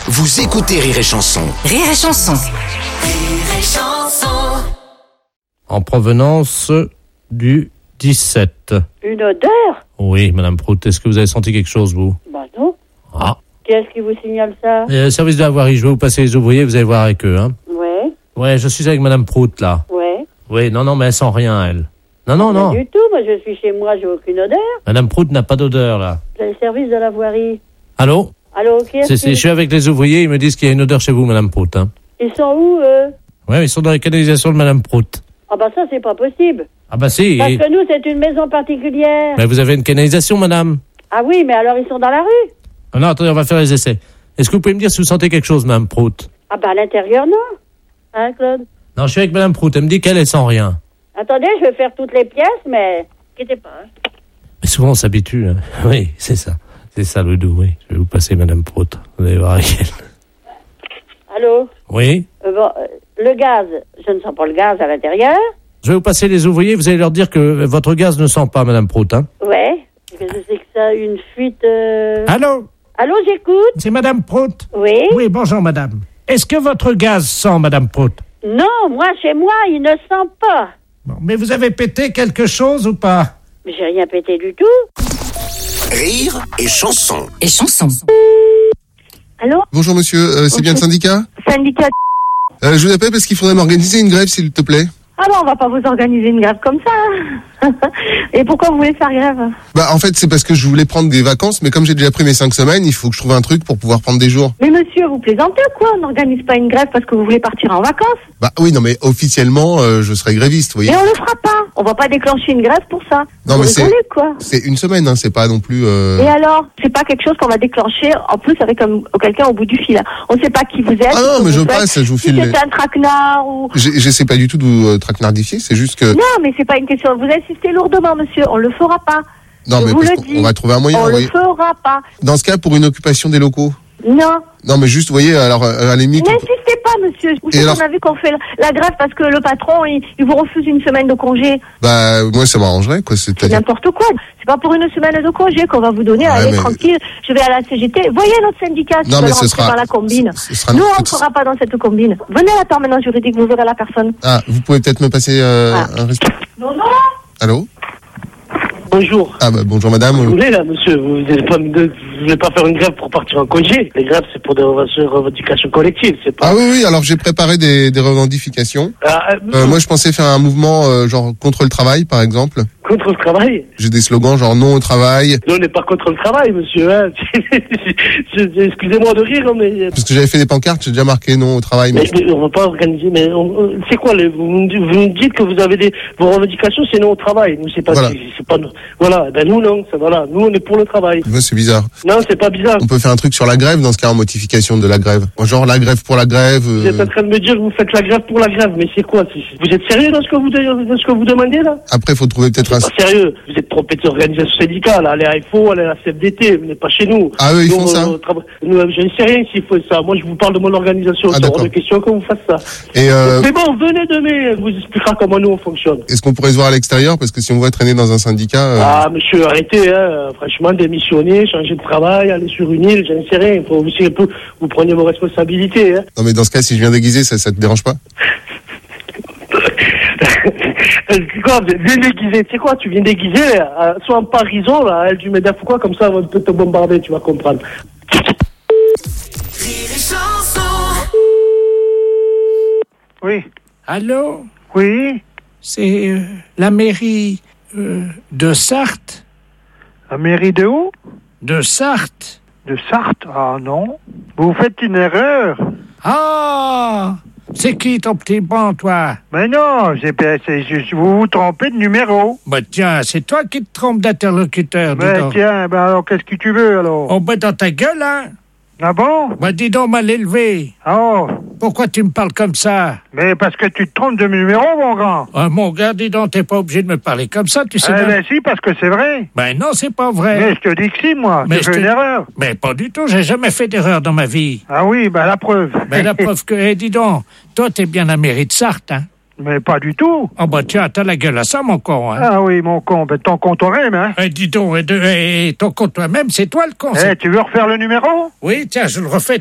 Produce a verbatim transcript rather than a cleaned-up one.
Vous écoutez Rire et Chanson. Rire et Chanson. Rire et Chanson. En provenance du dix-sept. Une odeur? Oui, Madame Prout, est-ce que vous avez senti quelque chose, vous? Bah non. Ah. Qu'est-ce qui vous signale ça? Euh, service de la voirie, je vais vous passer les ouvriers, vous allez voir avec eux, hein. Ouais. Ouais, je suis avec Madame Prout, là. Ouais. Oui, non, non, mais elle sent rien, elle. Non, non, non. Pas du tout, moi je suis chez moi, j'ai aucune odeur. Madame Prout n'a pas d'odeur, là. C'est le service de la voirie. Allô? Allô, qui est-ce C'est, c'est, qui... je suis avec les ouvriers, ils me disent qu'il y a une odeur chez vous, Madame Prout, hein. Ils sont où, eux? Ouais, ils sont dans la canalisation de Madame Prout. Ah bah ça, c'est pas possible. Ah bah si. Parce et- que nous, c'est une maison particulière. Mais vous avez une canalisation, Madame? Ah oui, mais alors ils sont dans la rue? Ah non, attendez, on va faire les essais. Est-ce que vous pouvez me dire si vous sentez quelque chose, Madame Prout? Ah bah à l'intérieur, non. Hein, Claude? Non, je suis avec Madame Prout, elle me dit qu'elle, elle sent rien. Attendez, je vais faire toutes les pièces, mais... Quittez pas, hein. Mais souvent, on s'habitue, hein. Oui, c'est ça. C'est ça, le doux, oui. Je vais vous passer Madame Prout. Vous allez voir avec elle. Allô? Oui? Euh, bon, euh, le gaz, je ne sens pas le gaz à l'intérieur. Je vais vous passer les ouvriers, vous allez leur dire que votre gaz ne sent pas, Madame Prout, hein. Ouais. Qu'est-ce que c'est que ça? Une fuite... euh... Allô? Allô, j'écoute? C'est Madame Prout? Oui? Oui, bonjour, Madame. Est-ce que votre gaz sent, Madame Prout? Non, moi, chez moi, il ne sent pas. Bon, mais vous avez pété quelque chose ou pas? Mais j'ai rien pété du tout. Rire et Chanson. Et Chanson. Allô? Bonjour monsieur, euh, c'est bien le syndicat? Syndicat. euh, Je vous appelle parce qu'il faudrait m'organiser une grève s'il te plaît. Ah non, on va pas vous organiser une grève comme ça. Et pourquoi vous voulez faire grève? Bah en fait c'est parce que je voulais prendre des vacances, mais comme j'ai déjà pris mes cinq semaines, il faut que je trouve un truc pour pouvoir prendre des jours. Mais monsieur, vous plaisantez ou quoi? On n'organise pas une grève parce que vous voulez partir en vacances. Bah oui non mais officiellement euh, je serai gréviste, vous voyez. Et on le fera pas. On va pas déclencher une grève pour ça. Non, vous mais c'est- rigolez, quoi. C'est une semaine, hein, c'est pas non plus... euh, Et alors? C'est pas quelque chose qu'on va déclencher en plus avec un- quelqu'un au bout du fil. On sait pas qui vous êtes. Ah non, ce que mais vous je faites, passe, je vous si file les- c'est un traquenard ou... j'ai- J'essaie pas du tout de vous euh, traquenardifier, c'est juste que... Non, mais c'est pas une question. Vous insistez lourdement, monsieur. On le fera pas. Non je mais vous parce le qu'on- dis. on va trouver un moyen, On vous le voyez. fera pas. Dans ce cas, pour une occupation des locaux. Non. Non mais juste, vous voyez, alors euh, à la limite... on peut- N'insistez pas, monsieur. Vous Et savez, alors on a vu qu'on fait la, la grève parce que le patron, il, il vous refuse une semaine de congé. Bah moi ça m'arrangerait, quoi, C'est c'est-à-dire... n'importe quoi. C'est pas pour une semaine de congé qu'on va vous donner. Ouais, Allez, mais- tranquille. Je vais à la C G T. Voyez notre syndicat. Non, qui mais veut ce rentrer sera- dans la combine. ce sera Nous, notre on ne petit- sera pas dans cette combine. Venez à la permanence juridique, vous verrez la personne. Ah, vous pouvez peut-être me passer euh, Ah. un reste... Non, non. Allô? Bonjour. Ah bah bonjour madame. Vous voulez là, monsieur, vous n'allez pas, me- vous voulez pas faire une grève pour partir en congé. Les grèves, c'est pour des rev- revendications collectives, c'est pas... Ah oui, oui, alors j'ai préparé des, des revendications. Ah, euh, Euh, moi, je pensais faire un mouvement euh, genre contre le travail, par exemple. contre le travail. J'ai des slogans genre non au travail. Nous, on n'est pas contre le travail, monsieur. Hein. Je- je- Excusez-moi de rire, mais... Parce que j'avais fait des pancartes, j'ai déjà marqué non au travail. Mais... Mais, mais on va pas organiser, mais on- on- c'est quoi les, vous, me dites- vous me dites que vous avez des vos revendications, c'est non au travail. Nous c'est pas, Voilà. c'est, c'est pas, voilà. Ben nous non, c'est voilà. Nous on est pour le travail. Ouais, c'est bizarre. Non, c'est pas bizarre. On peut faire un truc sur la grève dans ce cas en motification de la grève. Genre la grève pour la grève. Vous êtes euh, en train de me dire que vous faites la grève pour la grève, mais c'est quoi? c'est- Vous êtes sérieux dans ce que vous de- dans ce que vous demandez là? Après, il faut trouver peut-être un... C'est pas sérieux. Vous êtes trompé d'organisation syndicale. Allez à F O, allez à la C F D T, vous n'êtes pas chez nous. Ah, eux, ils Nous, font on- ça on trava- nous, Je ne sais rien s'il faut ça. Moi, je vous parle de mon organisation. Ah, c'est hors d'accord. de question que vous fassiez ça. Et euh, Mais bon, venez demain, vous expliquera comment nous on fonctionne. est-ce qu'on pourrait se voir à l'extérieur? Parce que si on voit traîner dans un syndicat... euh, Ah, monsieur, arrêtez, hein. Franchement, démissionner, changer de travail, aller sur une île, je ne sais rien. Faut aussi un peu, vous prenez vos responsabilités, hein. Non mais dans ce cas, si je viens déguisé, ça, ça te dérange pas? Quoi, viens déguiser, tu sais quoi, tu viens déguiser, euh, soit en parison, là, hein, du médef ou quoi, comme ça, on peut te bombarder, tu vas comprendre. Rire et Chanson. Oui. Allô? Oui. C'est euh, la mairie euh, de Sarthe? La mairie de où? De Sarthe? De Sarthe? Ah non. Vous faites une erreur. Ah! C'est qui ton petit bon, toi? Mais non, c'est, c'est, je- vous vous trompez de numéro. Bah tiens, c'est toi qui te trompes d'interlocuteur, dis Mais donc. tiens, ben alors qu'est-ce que tu veux alors? Oh, bah dans ta gueule, hein? Ah bon? Bah dis donc, mal élevé. Oh, Pourquoi tu me parles comme ça? mais parce que tu te trompes de numéro, mon grand. Ah, mon gars, dis donc, t'es pas obligé de me parler comme ça, tu sais Eh bien. ben si, parce que c'est vrai. Ben non, c'est pas vrai. Mais je te dis que si, moi. Mais Tu je fais te- une erreur. Mais pas du tout, j'ai jamais fait d'erreur dans ma vie. Ah oui, ben la preuve. Ben la preuve que, eh, dis donc, toi t'es bien la mairie de Sarthe, hein? Mais pas du tout. Oh bah tiens, t'as la gueule à ça, mon con, hein? Ah oui, mon con, ben ton con toi-même, hein. Eh, dis donc, eh, de- eh, ton con toi-même, c'est toi le con. Eh, c'est- tu veux refaire le numéro? Oui, tiens, je le refais.